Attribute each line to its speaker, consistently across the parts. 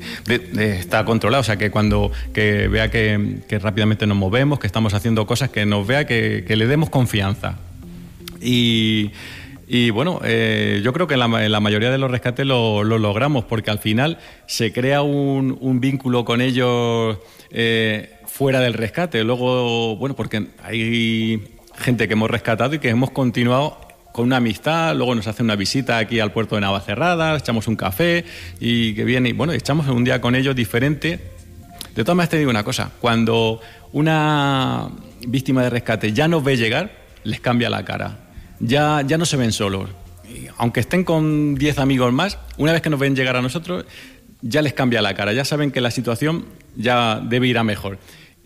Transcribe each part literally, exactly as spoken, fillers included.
Speaker 1: de, de, está controlado, o sea, que cuando que vea que, que rápidamente nos movemos, que estamos haciendo cosas, que nos vea, que, que le demos confianza. Y, y bueno, eh, yo creo que en la, en la mayoría de los rescates lo, lo logramos, porque al final se crea un, un vínculo con ellos eh, fuera del rescate. Luego, bueno, porque hay gente que hemos rescatado y que hemos continuado con una amistad, luego nos hace una visita aquí al puerto de Navacerrada, echamos un café y que viene, y bueno, echamos un día con ellos diferente. De todas maneras te digo una cosa, cuando una víctima de rescate ya nos ve llegar, les cambia la cara, ya, ya no se ven solos. Y aunque estén con diez amigos más, una vez que nos ven llegar a nosotros, ya les cambia la cara, ya saben que la situación ya debe ir a mejor.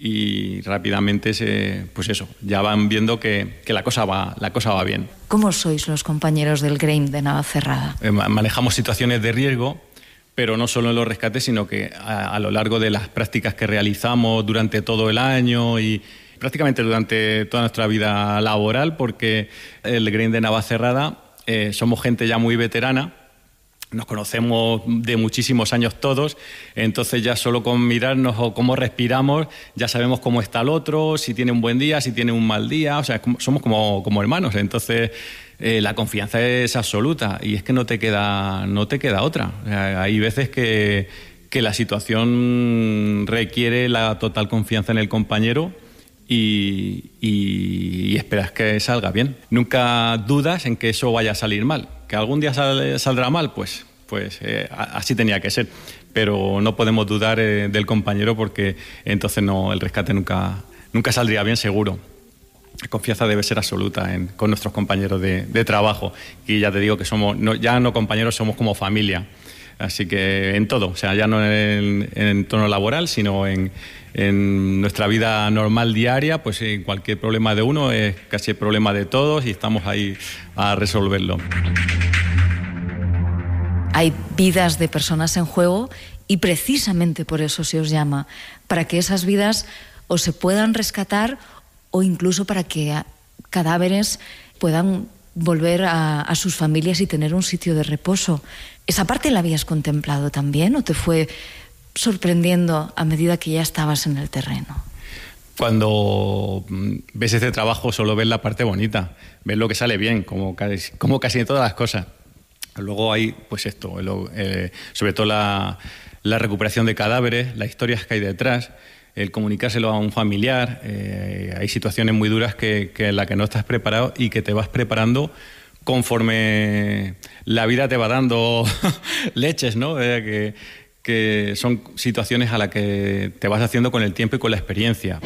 Speaker 1: Y rápidamente se, pues eso, ya van viendo que, que la cosa va, la cosa va bien.
Speaker 2: ¿Cómo sois los compañeros del Green de Navacerrada?
Speaker 1: Eh, manejamos situaciones de riesgo, pero no solo en los rescates, sino que a, a lo largo de las prácticas que realizamos durante todo el año y prácticamente durante toda nuestra vida laboral, porque el Green de Navacerrada eh, somos gente ya muy veterana. Nos conocemos de muchísimos años todos, entonces ya solo con mirarnos o cómo respiramos ya sabemos cómo está el otro, si tiene un buen día, si tiene un mal día, o sea, somos como, como hermanos, entonces eh, la confianza es absoluta y es que no te queda, no te queda otra. O sea, hay veces que, que la situación requiere la total confianza en el compañero y, y, y esperas que salga bien. Nunca dudas en que eso vaya a salir mal. ¿Que algún día sal, saldrá mal? Pues, pues eh, así tenía que ser. Pero no podemos dudar eh, del compañero porque entonces no, el rescate nunca, nunca saldría bien seguro. La confianza debe ser absoluta en, con nuestros compañeros de, de trabajo. Y ya te digo que somos no, ya no compañeros, somos como familia. Así que en todo, o sea, ya no en, en entorno laboral, sino en, en nuestra vida normal diaria, pues en cualquier problema de uno es casi el problema de todos y estamos ahí a resolverlo.
Speaker 2: Hay vidas de personas en juego y precisamente por eso se os llama, para que esas vidas o se puedan rescatar o incluso para que cadáveres puedan volver a, a sus familias y tener un sitio de reposo. ¿Esa parte la habías contemplado también o te fue sorprendiendo a medida que ya estabas en el terreno?
Speaker 1: Cuando ves este trabajo solo ves la parte bonita, ves lo que sale bien, como casi, como casi en todas las cosas. Luego hay, pues esto, lo, eh, sobre todo la, la recuperación de cadáveres, las historias que hay detrás, el comunicárselo a un familiar. Eh, hay situaciones muy duras que, que en las que no estás preparado y que te vas preparando conforme la vida te va dando leches, ¿no? Eh, que, que son situaciones a las que te vas haciendo con el tiempo y con la experiencia.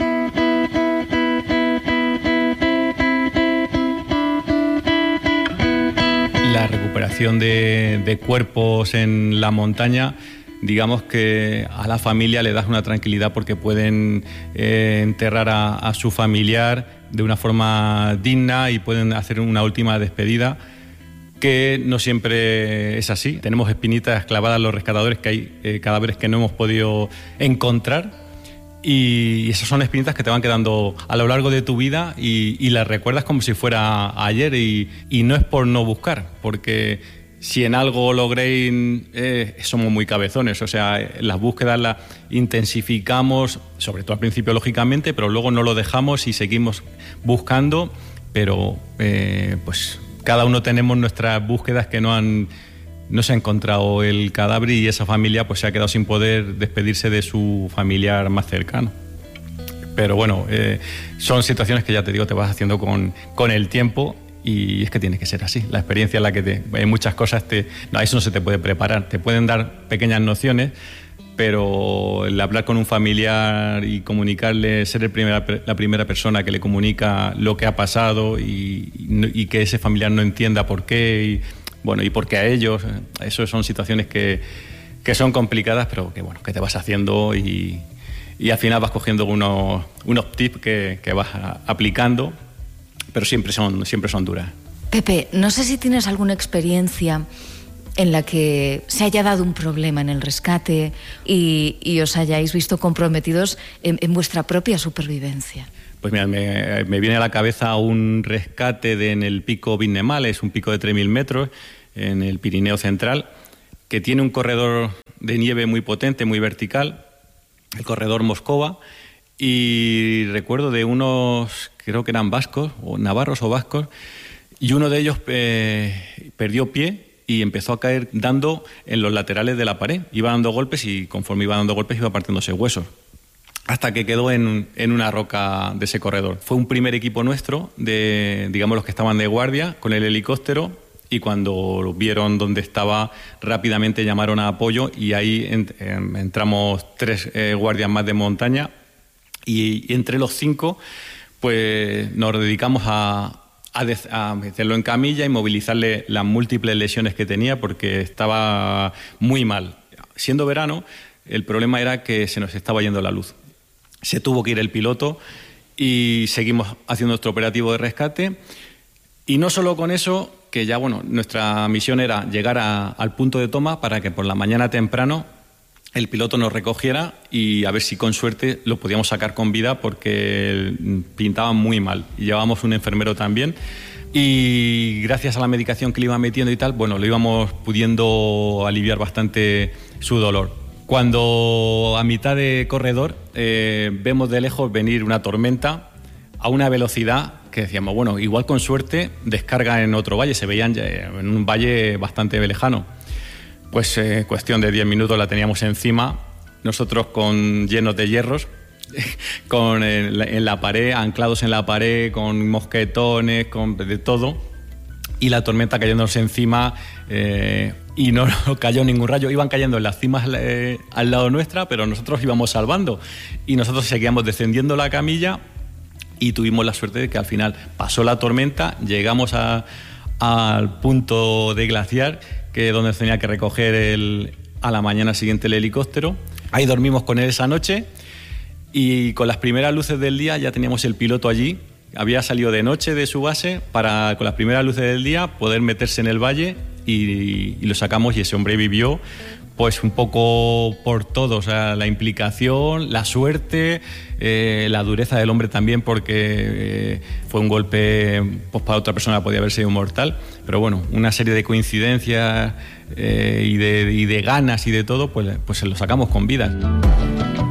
Speaker 1: La recuperación de, de cuerpos en la montaña, digamos que a la familia le das una tranquilidad porque pueden eh, enterrar a, a su familiar de una forma digna y pueden hacer una última despedida, que no siempre es así. Tenemos espinitas clavadas los rescatadores, que hay eh, cadáveres que no hemos podido encontrar, y esas son espinitas que te van quedando a lo largo de tu vida y, y las recuerdas como si fuera ayer, y, y no es por no buscar, porque si en algo logréis, eh, somos muy cabezones, o sea, las búsquedas las intensificamos, sobre todo al principio lógicamente, pero luego no lo dejamos y seguimos buscando, pero eh, pues cada uno tenemos nuestras búsquedas que no han... No se ha encontrado el cadáver y esa familia pues se ha quedado sin poder despedirse de su familiar más cercano. Pero bueno, eh, son situaciones que ya te digo, te vas haciendo con, con el tiempo, y es que tiene que ser así. La experiencia es la que te... Hay muchas cosas, te, no, eso no se te puede preparar. Te pueden dar pequeñas nociones, pero el hablar con un familiar y comunicarle, ser el primera, la primera persona que le comunica lo que ha pasado y, y que ese familiar no entienda por qué... Y, bueno, y porque a ellos, eso son situaciones que, que son complicadas, pero que bueno, que te vas haciendo y, y al final vas cogiendo unos, unos tips que, que vas aplicando, pero siempre son, siempre son duras.
Speaker 2: Pepe, no sé si tienes alguna experiencia en la que se haya dado un problema en el rescate y, y os hayáis visto comprometidos en, en vuestra propia supervivencia.
Speaker 1: Pues mira, me, me viene a la cabeza un rescate de, en el pico Vinnemales, un pico de tres mil metros, en el Pirineo Central, que tiene un corredor de nieve muy potente, muy vertical, el corredor Moscova, y recuerdo de unos, creo que eran vascos, o navarros o vascos, y uno de ellos eh, perdió pie y empezó a caer dando en los laterales de la pared. Iba dando golpes y conforme iba dando golpes iba partiéndose huesos, hasta que quedó en, en una roca de ese corredor. Fue un primer equipo nuestro, de, digamos los que estaban de guardia, con el helicóptero, y cuando vieron dónde estaba, rápidamente llamaron a apoyo, y ahí ent, eh, entramos tres eh, guardias más de montaña, y, y entre los cinco pues nos dedicamos a, a, de, a meterlo en camilla y movilizarle las múltiples lesiones que tenía, porque estaba muy mal. Siendo verano, el problema era que se nos estaba yendo la luz. Se tuvo que ir el piloto y seguimos haciendo nuestro operativo de rescate. Y no solo con eso, que ya, bueno, nuestra misión era llegar a, al punto de toma para que por la mañana temprano el piloto nos recogiera y a ver si con suerte lo podíamos sacar con vida, porque pintaba muy mal. Y llevábamos un enfermero también, y gracias a la medicación que le iba metiendo y tal, bueno, lo íbamos pudiendo aliviar bastante su dolor. Cuando a mitad de corredor eh, vemos de lejos venir una tormenta a una velocidad que decíamos, bueno, igual con suerte descarga en otro valle, se veían en un valle bastante lejano. Pues eh, cuestión de diez minutos la teníamos encima, nosotros con llenos de hierros, con el, en la pared, anclados en la pared, con mosquetones, con de todo, y la tormenta cayéndonos encima, eh, y no cayó ningún rayo. Iban cayendo en las cimas eh, al lado nuestra, pero nosotros íbamos salvando, y nosotros seguíamos descendiendo la camilla, y tuvimos la suerte de que al final pasó la tormenta, llegamos a, al punto de glaciar, que es donde tenía que recoger el, a la mañana siguiente el helicóptero. Ahí dormimos con él esa noche, y con las primeras luces del día ya teníamos el piloto allí. Había salido de noche de su base para, con las primeras luces del día, poder meterse en el valle, y, y lo sacamos, y ese hombre vivió pues un poco por todo, o sea, la implicación, la suerte, eh, la dureza del hombre también, porque eh, fue un golpe, pues para otra persona podía haber sido mortal, pero bueno, una serie de coincidencias eh, y, de, y de ganas y de todo, pues, pues se lo sacamos con vida.